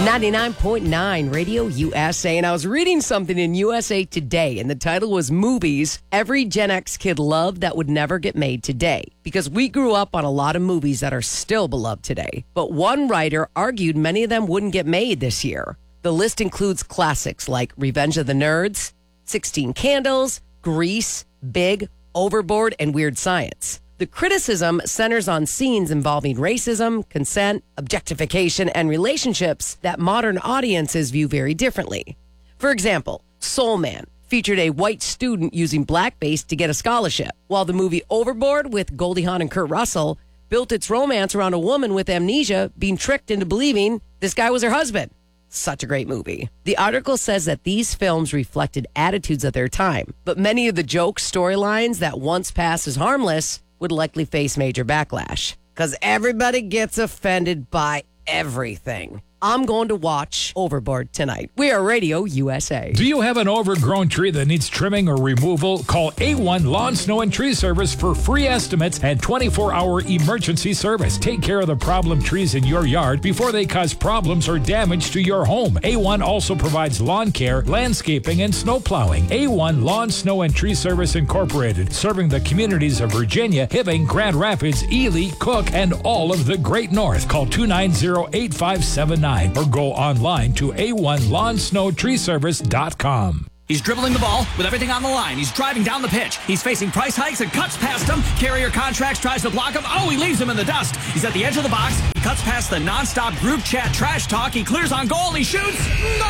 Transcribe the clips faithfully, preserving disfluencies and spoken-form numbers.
ninety-nine point nine Radio U S A. And I was reading something in U S A Today, and the title was Movies Every Gen X Kid Loved That Would Never Get Made Today. Because we grew up on a lot of movies that are still beloved today. But one writer argued many of them wouldn't get made this year. The list includes classics like Revenge of the Nerds, sixteen Candles, Grease, Big, Overboard, and Weird Science. The criticism centers on scenes involving racism, consent, objectification, and relationships that modern audiences view very differently. For example, Soul Man featured a white student using blackface to get a scholarship, while the movie Overboard with Goldie Hawn and Kurt Russell built its romance around a woman with amnesia being tricked into believing this guy was her husband. Such a great movie. The article says that these films reflected attitudes of their time, but many of the joke storylines that once passed as harmless would likely face major backlash. Because everybody gets offended by everything. I'm going to watch Overboard tonight. We are Radio U S A. Do you have an overgrown tree that needs trimming or removal? Call A one Lawn, Snow, and Tree Service for free estimates and twenty-four hour emergency service. Take care of the problem trees in your yard before they cause problems or damage to your home. A one also provides lawn care, landscaping, and snow plowing. A one Lawn, Snow, and Tree Service Incorporated, serving the communities of Virginia, Hibbing, Grand Rapids, Ely, Cook, and all of the Great North. Call two nine zero, eight five seven nine. Or go online to A one Lawn Snow Tree Service dot com. He's dribbling the ball with everything on the line. He's driving down the pitch. He's facing price hikes and cuts past him. Carrier Contracts tries to block him. Oh, he leaves him in the dust. He's at the edge of the box. He cuts past the nonstop group chat trash talk. He clears on goal. He shoots. No!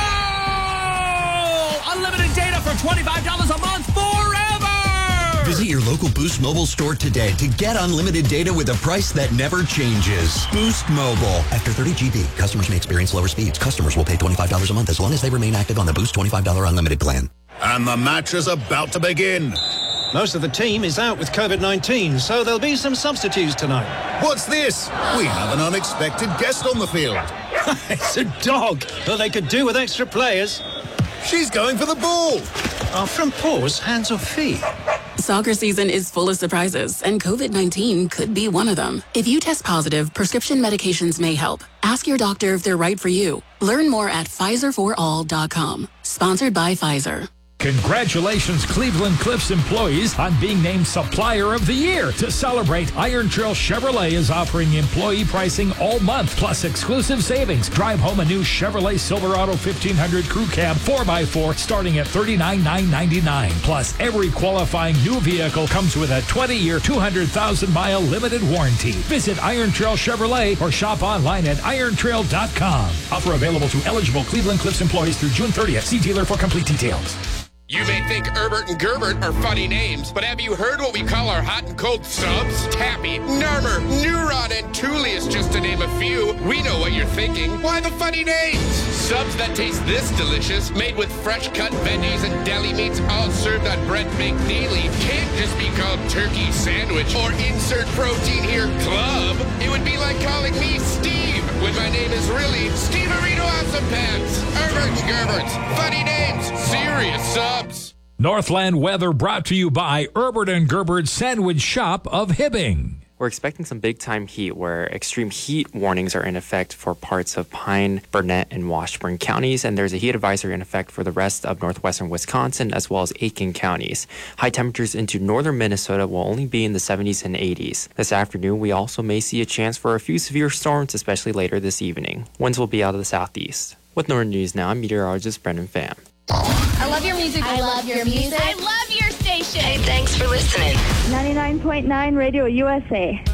Unlimited data for twenty-five dollars a month forever! Visit your local Boost Mobile store today to get unlimited data with a price that never changes. Boost Mobile. After thirty gigabytes, customers may experience lower speeds. Customers will pay twenty-five dollars a month as long as they remain active on the Boost twenty-five dollars unlimited plan. And the match is about to begin. Most of the team is out with COVID nineteen, so there'll be some substitutes tonight. What's this? We have an unexpected guest on the field. It's a dog. Well, they could do with extra players. She's going for the ball. Are from paws, hands or feet? Soccer season is full of surprises, and COVID nineteen could be one of them. If you test positive, prescription medications may help. Ask your doctor if they're right for you. Learn more at Pfizer for all dot com. Sponsored by Pfizer. Congratulations, Cleveland Cliffs employees, on being named Supplier of the Year. To celebrate, Iron Trail Chevrolet is offering employee pricing all month, plus exclusive savings. Drive home a new Chevrolet Silverado fifteen hundred Crew Cab four by four starting at thirty-nine thousand nine hundred ninety-nine dollars. Plus, every qualifying new vehicle comes with a twenty year, two hundred thousand mile limited warranty. Visit Iron Trail Chevrolet or shop online at iron trail dot com. Offer available to eligible Cleveland Cliffs employees through June thirtieth. See dealer for complete details. You may think Herbert and Gerbert are funny names, but have you heard what we call our hot and cold subs? Tappy, Narmer, Neuron, and Thule is just to name a few. We know what you're thinking. Why the funny names? Subs that taste this delicious, made with fresh-cut veggies and deli meats, all served on bread baked daily, can't just be called turkey sandwich or insert protein here club. It would be like calling me Steve, when my name is really Steve Arito Awesome Pants. Herbert and Gerbert's funny names, serious subs. Northland weather brought to you by Herbert and Gerbert's Sandwich Shop of Hibbing. We're expecting some big-time heat where extreme heat warnings are in effect for parts of Pine, Burnett, and Washburn counties, and there's a heat advisory in effect for the rest of northwestern Wisconsin as well as Aiken counties. High temperatures into northern Minnesota will only be in the seventies and eighties. This afternoon, we also may see a chance for a few severe storms, especially later this evening. Winds will be out of the southeast. With Northern News Now, I'm meteorologist Brendan Pham. I love your music. I, I love your music. I love your station. Hey, thanks for listening. ninety-nine point nine Radio U S A.